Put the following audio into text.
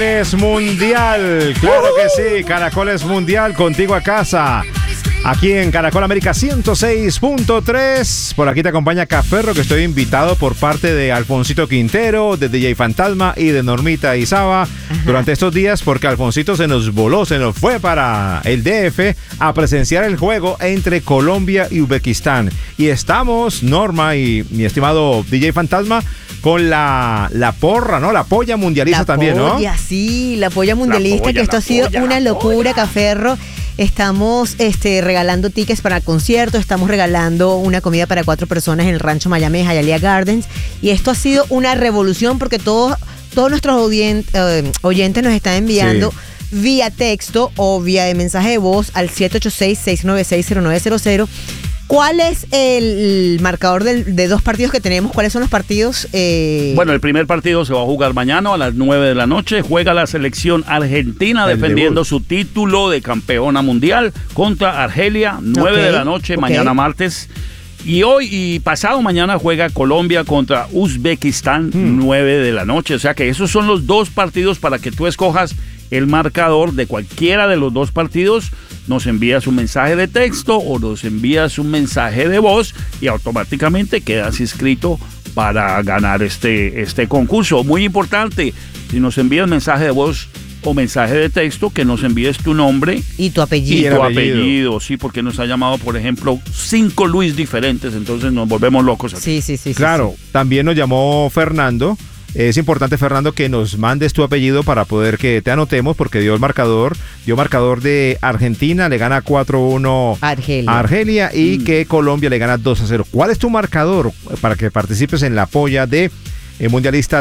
Es mundial, claro que sí, Caracol es mundial, contigo a casa. Aquí en Caracol América 106.3. Por aquí te acompaña Caferro, que estoy invitado por parte de Alfonsito Quintero, de DJ Fantasma y de Normita Izaba durante estos días, porque Alfonsito se nos voló, se nos fue para el DF a presenciar el juego entre Colombia y Uzbekistán. Y estamos, Norma y mi estimado DJ Fantasma, con la porra, ¿no? La polla mundialista también, ¿no? Sí, la polla mundialista, que esto ha sido una locura, Caferro. Estamos regalando tickets para conciertos, estamos regalando una comida para 4 personas en el Rancho Miami de Hialeah Gardens. Y esto ha sido una revolución porque todos nuestros oyentes nos están enviando vía texto o vía de mensaje de voz al 786-696-0900. ¿Cuál es el marcador de 2 partidos que tenemos? ¿Cuáles son los partidos? Bueno, el primer partido se va a jugar mañana a las 9 de la noche. Juega la selección argentina defendiendo su título de campeona mundial contra Argelia, 9 de la noche, mañana martes. Y hoy y pasado mañana juega Colombia contra Uzbekistán, 9 de la noche. O sea que esos son los 2 partidos para que tú escojas el marcador de cualquiera de los 2 partidos. Nos envías un mensaje de texto o nos envías un mensaje de voz y automáticamente quedas inscrito para ganar este concurso. Muy importante, si nos envías mensaje de voz o mensaje de texto, que nos envíes tu nombre y tu apellido. Y tu apellido, sí, porque nos ha llamado, por ejemplo, 5 Luis diferentes, entonces nos volvemos locos aquí. Sí. Claro, también nos llamó Fernando. Es importante, Fernando, que nos mandes tu apellido para poder que te anotemos, porque dio marcador de Argentina, le gana 4-1 a Argelia y que Colombia le gana 2-0. ¿Cuál es tu marcador para que participes en la polla de Mundialista